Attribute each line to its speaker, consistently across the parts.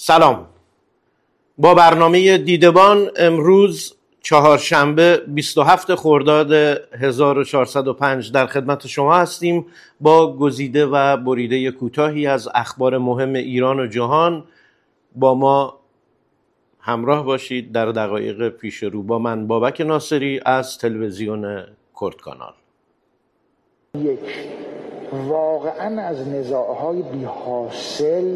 Speaker 1: سلام. با برنامه دیدبان امروز چهارشنبه 27 خرداد 1405 در خدمت شما هستیم با گزیده و بریده کوتاهی از اخبار مهم ایران و جهان. با ما همراه باشید در دقایق پیش رو با من بابک ناصری از تلویزیون کرد کانال.
Speaker 2: یک، واقعا از نزاعهای بی حاصل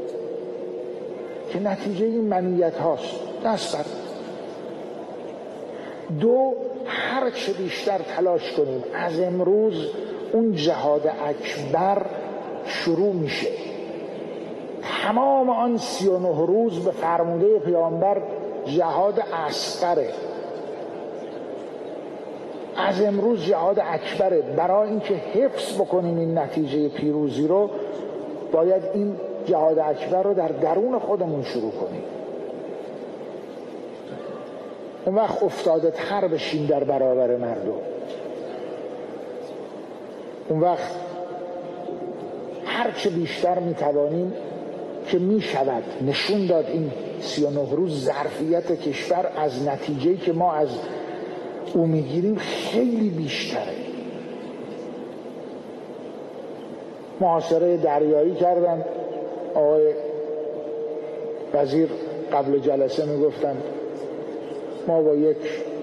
Speaker 2: که نتیجه این منیت هاست دست بر. دو، هر چه بیشتر تلاش کنیم از امروز اون جهاد اکبر شروع میشه. تمام آن 39 روز به فرموده پیامبر جهاد اصغره، از امروز جهاد اکبره. برای اینکه حفظ بکنیم این نتیجه پیروزی رو باید این جهاد اکبر رو در درون خودمون شروع کنیم. اون وقت افتاده تر بشیم در برابر مردم. اون وقت هرچه بیشتر میتوانیم که میشود نشون داد این 39 روز ظرفیت کشور از نتیجه‌ای که ما از او میگیریم خیلی بیشتره. محاصره دریایی کردن. آقای وزیر قبل جلسه میگفتن ما با یک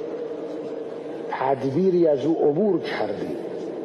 Speaker 2: تدبیری از او عبور کردیم.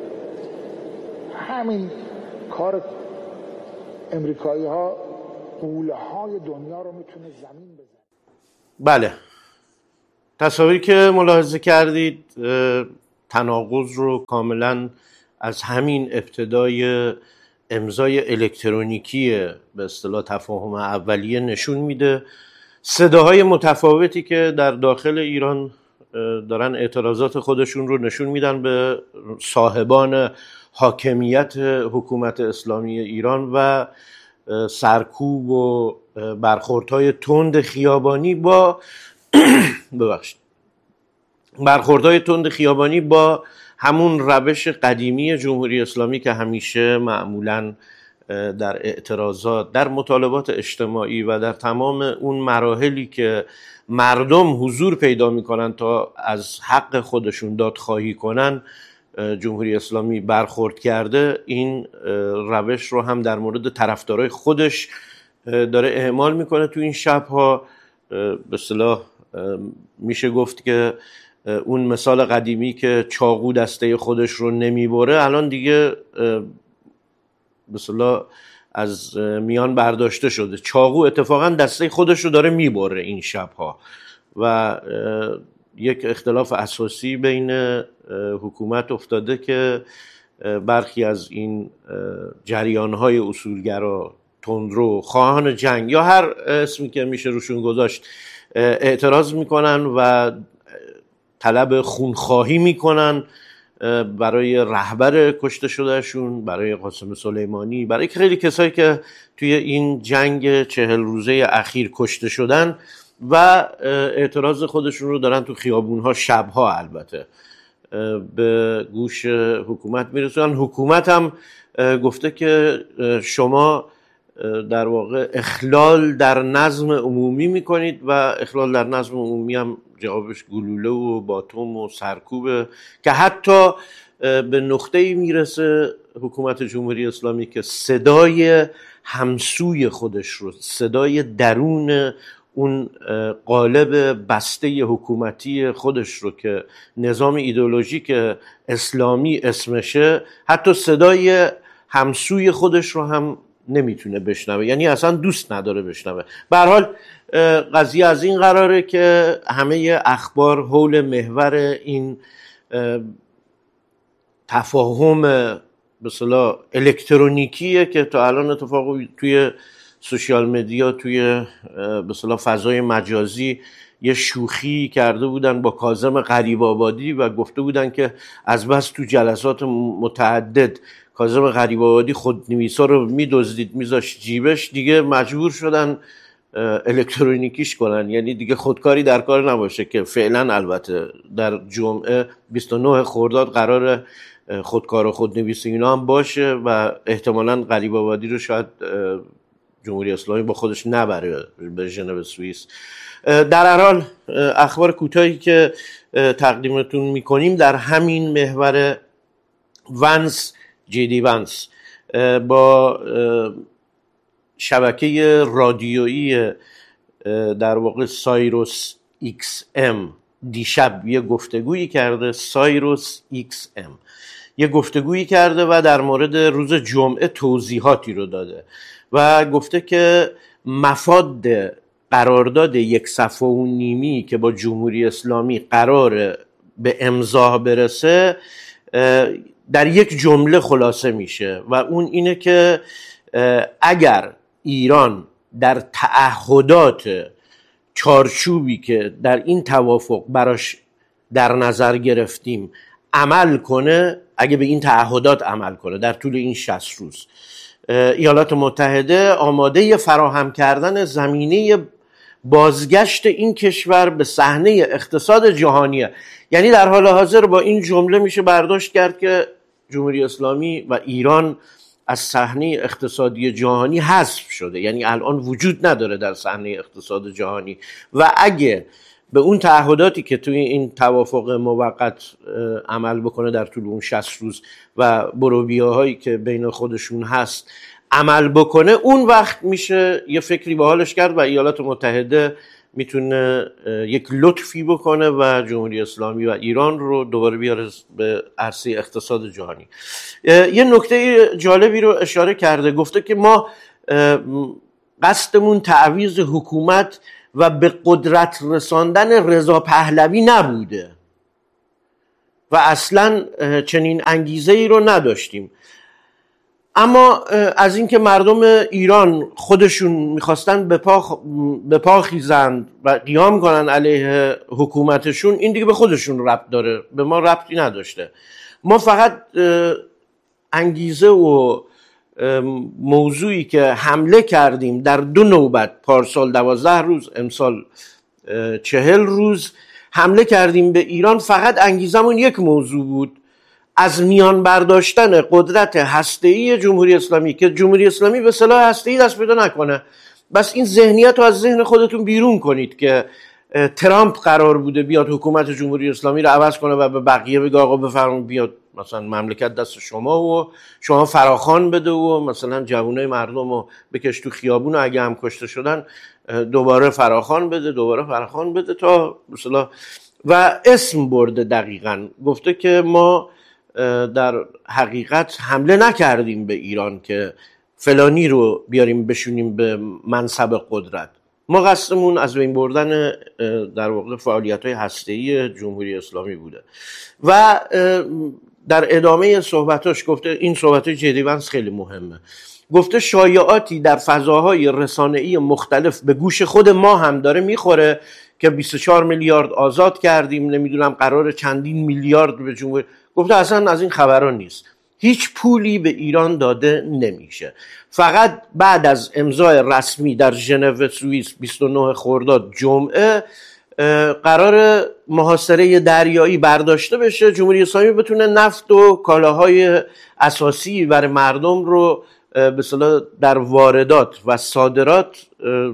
Speaker 2: همین کار امریکایی ها قوله های دنیا رو میتونه زمین بزنه.
Speaker 1: بله، تصاویری که ملاحظه کردید تناقض رو کاملا از همین ابتدای امضای الکترونیکی به اصطلاح تفاهم اولیه نشون میده. صداهای متفاوتی که در داخل ایران دارن اعتراضات خودشون رو نشون میدن به صاحبان حاکمیت حکومت اسلامی ایران و سرکوب و برخوردهای تند خیابانی با برخوردهای تند خیابانی با همون روش قدیمی جمهوری اسلامی که همیشه معمولاً در اعتراضات، در مطالبات اجتماعی و در تمام اون مراحلی که مردم حضور پیدا میکنن تا از حق خودشون دادخواهی کنن جمهوری اسلامی برخورد کرده. این روش رو هم در مورد طرفدارای خودش داره اعمال میکنه تو این شبها. به اصطلاح میشه گفت که اون مثال قدیمی که چاقو دسته خودش رو نمیبره الان دیگه به اصطلاح از میان برداشته شده. چاقو اتفاقا دسته خودش رو داره میبره این شبها و یک اختلاف اساسی بین حکومت افتاده که برخی از این جریانهای اصولگرا، تندرو، خواهان جنگ یا هر اسمی که میشه روشون گذاشت اعتراض میکنن و طلب خونخواهی میکنن برای رهبر کشته شدهشون، برای قاسم سلیمانی، برای خیلی کسایی که توی این جنگ 40 روزه اخیر کشته شدن و اعتراض خودشون رو دارن تو خیابونها شبها البته به گوش حکومت میرسونن. حکومت هم گفته که شما در واقع اخلال در نظم عمومی میکنید و اخلال در نظم عمومی هم جوابش گلوله و باتوم و سرکوبه که حتی به نقطه‌ای میرسه حکومت جمهوری اسلامی که صدای همسوی خودش رو، صدای درون اون قالب بسته حکومتی خودش رو که نظام ایدئولوژیک اسلامی اسمشه، حتی صدای همسوی خودش رو هم نمیتونه بشنوه، یعنی اصلا دوست نداره بشنوه. به هر حال قضیه از این قراره که همه اخبار حول محور این تفاهم به اصطلاح الکترونیکیه که تا الان اتفاق توی سوشیال مدیا، توی به اصطلاح فضای مجازی یه شوخی کرده بودن با کاظم غریب‌آبادی و گفته بودن که از بس تو جلسات متعدد کاظم غریب‌آبادی خودنویسا رو میدزدید میذاشت جیبش، دیگه مجبور شدن الکترونیکیش کنن، یعنی دیگه خودکاری در کار نباشه که فعلا البته در جمعه 29 خرداد قرار خودکار و خودنویس اینا هم باشه و احتمالاً غریب‌آبادی رو شاید جمهوری اسلامی با خودش نبره به ژنو سوئیس. در هر حال اخبار کوتاهی که تقدیمتون میکنیم در همین محور ونس، جی ونس با شبکه رادیویی در واقع سایروس ایکس ام دیشب یه گفتگویی کرده. سایروس ایکس ام یه گفتگویی کرده و در مورد روز جمعه توضیحاتی رو داده و گفته که مفاد قرارداد 1.5 صفحه‌ای که با جمهوری اسلامی قرار به امضا برسه در یک جمله خلاصه میشه و اون اینه که اگر ایران در تعهدات چارچوبی که در این توافق براش در نظر گرفتیم عمل کنه، اگه به این تعهدات عمل کنه در طول این 60 روز، ایالات متحده آماده فراهم کردن زمینه بازگشت این کشور به صحنه اقتصاد جهانیه. یعنی در حال حاضر با این جمله میشه برداشت کرد که جمهوری اسلامی و ایران از صحنه اقتصادی جهانی حذف شده، یعنی الان وجود نداره در صحنه اقتصاد جهانی و اگه به اون تعهداتی که توی این توافق موقت عمل بکنه در طول اون 60 روز و بروبیاهایی که بین خودشون هست عمل بکنه، اون وقت میشه یه فکری به حالش کرد و ایالات متحده میتونه یک لطفی بکنه و جمهوری اسلامی و ایران رو دوباره بیاره به عرصه اقتصاد جهانی. یه نکته جالبی رو اشاره کرده، گفته که ما قصدمون تعویض حکومت و به قدرت رساندن رضا پهلوی نبوده و اصلا چنین انگیزه ای رو نداشتیم، اما از اینکه مردم ایران خودشون میخواستن به پا خیزند و قیام کنن علیه حکومتشون، این دیگه به خودشون ربط داره، به ما ربطی نداشته. ما فقط انگیزه و موضوعی که حمله کردیم در 2 نوبت، پارسال 12 روز، امسال 40 روز حمله کردیم به ایران، فقط انگیزمون یک موضوع بود، از میان برداشتن قدرت هسته‌ای جمهوری اسلامی، که جمهوری اسلامی به سلاح هسته‌ای دست پیدا نکنه. بس این ذهنیت رو از ذهن خودتون بیرون کنید که ترامپ قرار بوده بیاد حکومت جمهوری اسلامی رو عوض کنه و به بقیه بگه آقا بفرمایید بیاد مثلا مملکت دست شما و شما فراخوان بده و مثلا جوانای مردم رو بکش تو خیابون و اگه هم کشته شدن دوباره فراخوان بده تا مثلا و اسم برده. دقیقاً گفته که ما در حقیقت حمله نکردیم به ایران که فلانی رو بیاریم بشونیم به منصب قدرت، ما قصدمون از بین بردن در واقع فعالیت‌های هسته‌ای جمهوری اسلامی بوده. و در ادامه صحبتاش گفته، این صحبت‌های جدی ونس خیلی مهمه، گفته شایعاتی در فضاهای رسانه‌ای مختلف به گوش خود ما هم داره میخوره که 24 میلیارد آزاد کردیم، نمیدونم قرار چندین میلیارد به جمهوری. گفته اصلا از این خبران نیست، هیچ پولی به ایران داده نمیشه، فقط بعد از امضای رسمی در ژنو سوئیس 29 خرداد جمعه قرار محاصره دریایی برداشته بشه، جمهوری اسلامی بتونه نفت و کالاهای اساسی برای مردم رو به اصطلاح در واردات و صادرات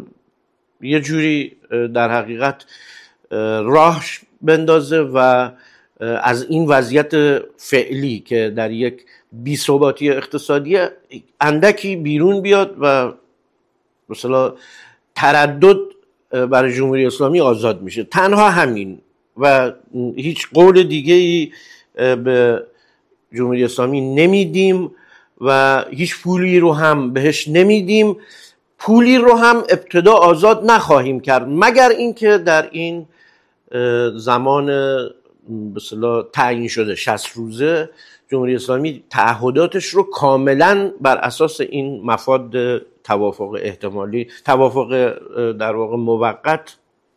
Speaker 1: یه جوری در حقیقت راهش بندازه و از این وضعیت فعلی که در یک بی‌ثباتی اقتصادی اندکی بیرون بیاد و مثلا تردد برای جمهوری اسلامی آزاد میشه. تنها همین و هیچ قول دیگه‌ای به جمهوری اسلامی نمیدیم و هیچ پولی رو هم بهش نمیدیم، پولی رو هم ابتدا آزاد نخواهیم کرد مگر اینکه در این زمان به اصطلاح تعیین شده 60 روزه جمهوری اسلامی تعهداتش رو کاملا بر اساس این مفاد توافق احتمالی، توافق در واقع موقت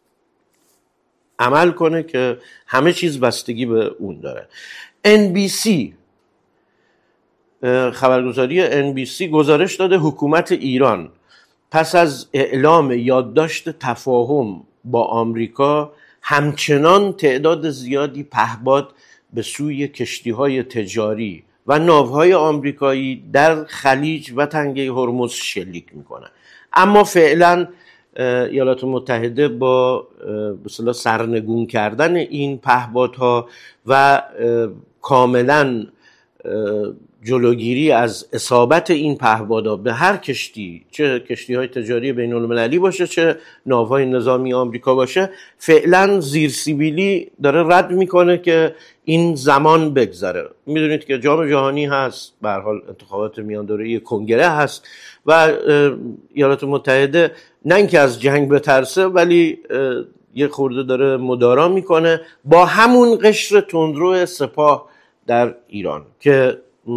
Speaker 1: عمل کنه که همه چیز بستگی به اون داره. NBC خبرگزاری NBC گزارش داده حکومت ایران پس از اعلام یادداشت تفاهم با آمریکا همچنان تعداد زیادی پهپاد به سوی کشتی‌های تجاری و ناوهای آمریکایی در خلیج و تنگه هرمز شلیک میکنن. اما فعلا ایالات متحده با مثلا سرنگون کردن این پهپادها و کاملا جلوگیری از اصابت این پهپادها به هر کشتی، چه کشتی‌های تجاری بین‌المللی باشه چه ناوهای نظامی آمریکا باشه، فعلا زیرسیبیلی داره رد میکنه که این زمان بگذره. میدونید که جام جهانی هست، به هر حال انتخابات میان دوره‌ای کنگره هست و ایالات متحده نه اینکه از جنگ بترسه ولی یه خورده داره مدارا میکنه با همون قشر تندرو سپاه در ایران که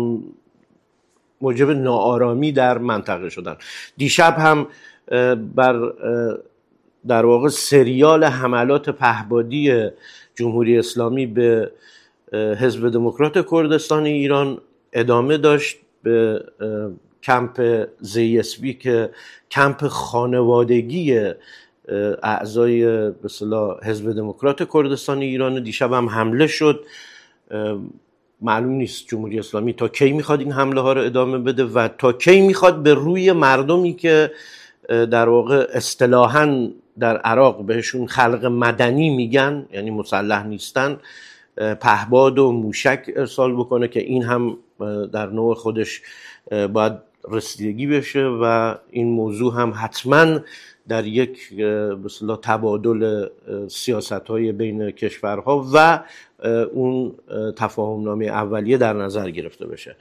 Speaker 1: موجب ناآرامی در منطقه شدن. دیشب هم بر در واقع سریال حملات پهپادی جمهوری اسلامی به حزب دموکرات کردستان ایران ادامه داشت، به کمپ ZSB که کمپ خانوادگی اعضای به اصطلاح حزب دموکرات کردستان ایران. دیشب هم حمله شد. معلوم نیست جمهوری اسلامی تا کی میخواد این حمله ها رو ادامه بده و تا کی میخواد به روی مردمی که در واقع اصطلاحاً در عراق بهشون خلق مدنی میگن، یعنی مسلح نیستن، پهپاد و موشک ارسال بکنه که این هم در نوع خودش باید رسیدگی بشه و این موضوع هم حتما در یک به اصطلاح تبادل سیاست‌های بین کشورها و اون تفاهم‌نامه اولیه در نظر گرفته بشه.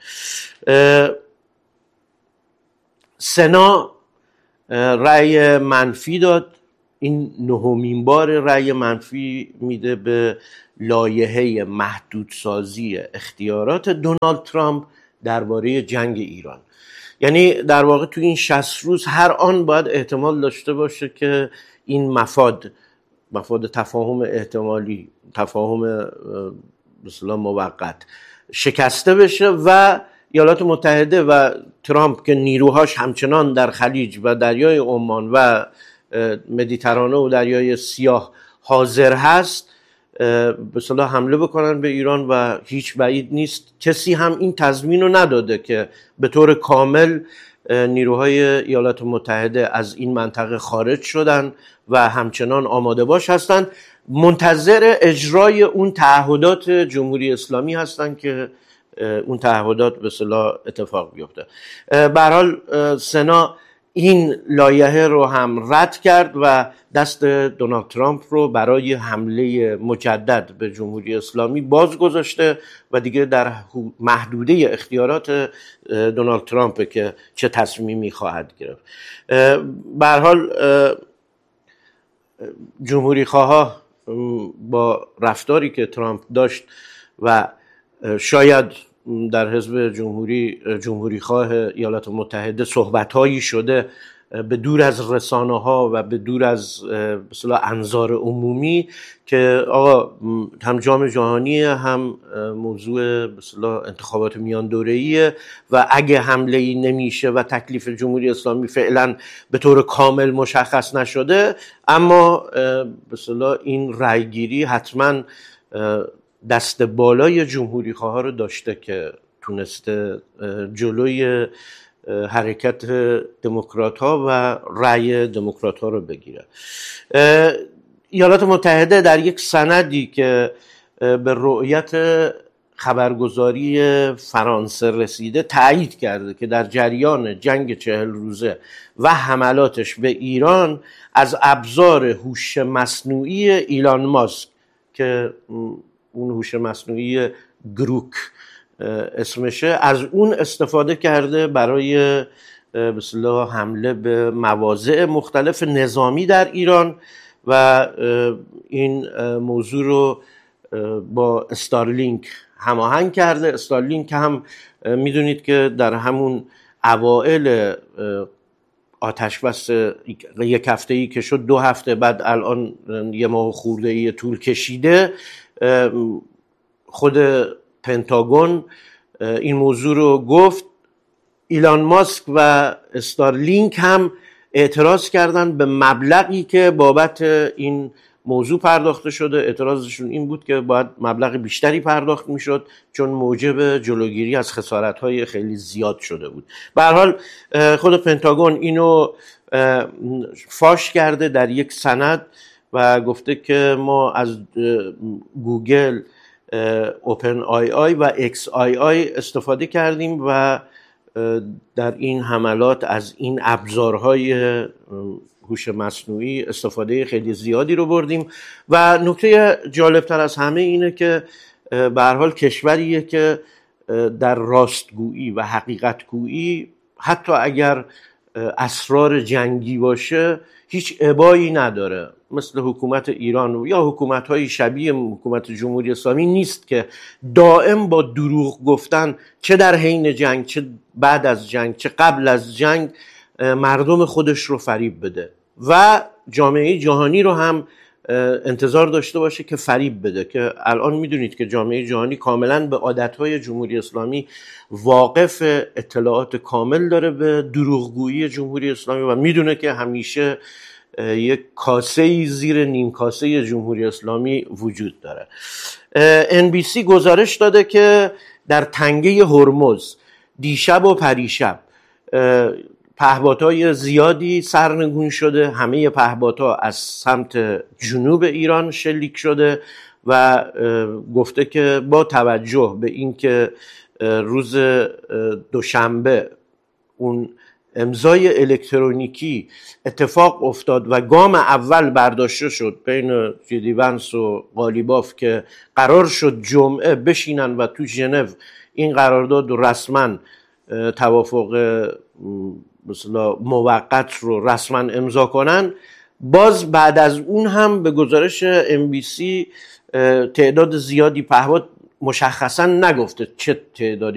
Speaker 1: سنا رأی منفی داد. این نهمین بار رأی منفی میده به لایحه محدودسازی اختیارات دونالد ترامپ درباره جنگ ایران. یعنی در واقع تو این 60 روز هر آن باید احتمال داشته باشه که این مفاد تفاهم احتمالی، تفاهم مثلا موقت شکسته بشه و ایالات متحده و ترامپ که نیروهاش همچنان در خلیج و دریای عمان و مدیترانه و دریای سیاه حاضر هست به اصطلاح حمله بکنن به ایران و هیچ بعید نیست. کسی هم این تضمین رو نداده که به طور کامل نیروهای ایالات متحده از این منطقه خارج شدن و همچنان آماده باش هستند، منتظر اجرای اون تعهدات جمهوری اسلامی هستند که اون تعهدات به اصطلاح اتفاق بیفته. به هر حال سنا این لایحه رو هم رد کرد و دست دونالد ترامپ رو برای حمله مجدد به جمهوری اسلامی باز گذاشته و دیگه در محدوده اختیارات دونالد ترامپ که چه تصمیمی خواهد گرفت. به هر حال جمهوری خواه با رفتاری که ترامپ داشت و شاید در حزب جمهوری خواه ایالات متحده صحبت‌هایی شده به دور از رسانه‌ها و به دور از مثلا انظار عمومی که آقا هم جام جهانی هم موضوع مثلا انتخابات میان دوره‌ایه و اگه حمله‌ای نمیشه و تکلیف جمهوری اسلامی فعلا به طور کامل مشخص نشده، اما مثلا این رأیگیری حتما دست بالای جمهوری خواه رو داشته که تونسته جلوی حرکت دموکرات ها و رأی دموکرات ها رو بگیره. ایالات متحده در یک سندی که به رؤیت خبرگزاری فرانسه رسیده تایید کرده که در جریان جنگ 40 روزه و حملاتش به ایران از ابزار هوش مصنوعی ایلان ماسک که اون هوش مصنوعی گروک اسمشه، از اون استفاده کرده برای به اصطلاح حمله به مواضع مختلف نظامی در ایران و این موضوع رو با استارلینک هماهنگ کرده. استارلینک هم میدونید که در همون اوائل آتش بس یک هفته‌ای که شد 2 هفته بعد الان 1 ماه خورده‌ای طول کشیده، خود پنتاگون این موضوع رو گفت. ایلان ماسک و استارلینک هم اعتراض کردن به مبلغی که بابت این موضوع پرداخته شده. اعتراضشون این بود که باید مبلغ بیشتری پرداخت میشد چون موجب جلوگیری از خسارت‌های خیلی زیاد شده بود. به هر حال خود پنتاگون اینو فاش کرده در یک سند و گفته که ما از گوگل، اوپن آی آی و اکس آی آی استفاده کردیم و در این حملات از این ابزارهای هوش مصنوعی استفاده خیلی زیادی رو بردیم. و نکته جالبتر از همه اینه که به هر حال کشوریه که در راستگویی و حقیقتگویی حتی اگر اسرار جنگی باشه هیچ ابایی نداره، مثل حکومت ایران یا حکومت‌های شبیه حکومت جمهوری اسلامی نیست که دائم با دروغ گفتن چه در حین جنگ، چه بعد از جنگ، چه قبل از جنگ مردم خودش رو فریب بده و جامعه جهانی رو هم انتظار داشته باشه که فریب بده، که الان میدونید که جامعه جهانی کاملا به عادتهای جمهوری اسلامی واقف، اطلاعات کامل داره به دروغگویی جمهوری اسلامی و میدونه که همیشه یک کاسه‌ای زیر نیم کاسه جمهوری اسلامی وجود داره. NBC گزارش داده که در تنگه هرمز دیشب و پریشب پهپادهای زیادی سرنگون شده. همه پهپادها از سمت جنوب ایران شلیک شده و گفته که با توجه به اینکه روز دوشنبه اون امضای الکترونیکی اتفاق افتاد و گام اول برداشته شد بین جدی ونس و قالیباف که قرار شد جمعه بشینن و تو ژنو این قرارداد رو رسما توافق مثلا موقت رو رسما امضا کنن، باز بعد از اون هم به گزارش NBC تعداد زیادی پهپاد، مشخصا نگفته چه تعدادی